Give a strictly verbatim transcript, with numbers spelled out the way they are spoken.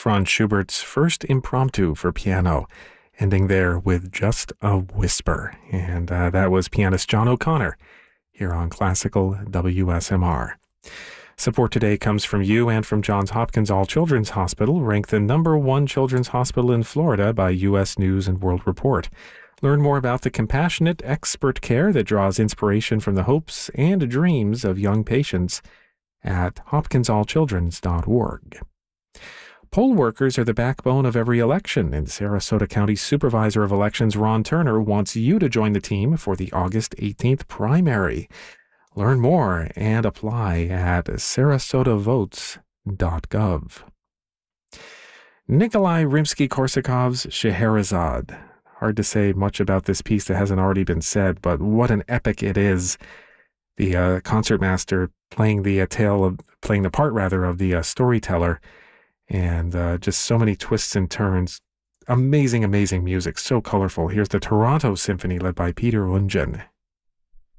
Franz Schubert's first impromptu for piano, ending there with just a whisper. And uh, that was pianist John O'Connor here on Classical W S M R. Support today comes from you and from Johns Hopkins All Children's Hospital, ranked the number one children's hospital in Florida by U S News and World Report. Learn more about the compassionate, expert care that draws inspiration from the hopes and dreams of young patients at hopkins all childrens dot org. Poll workers are the backbone of every election, and Sarasota County Supervisor of Elections Ron Turner wants you to join the team for the August eighteenth primary. Learn more and apply at sarasota votes dot gov. Nikolai Rimsky-Korsakov's Scheherazade. Hard to say much about this piece that hasn't already been said, but what an epic it is. The uh, concertmaster playing the uh, tale of playing the part rather of the uh, storyteller, and uh, just so many twists and turns. Amazing, amazing music, so colorful. Here's the Toronto Symphony led by Peter Lundgren.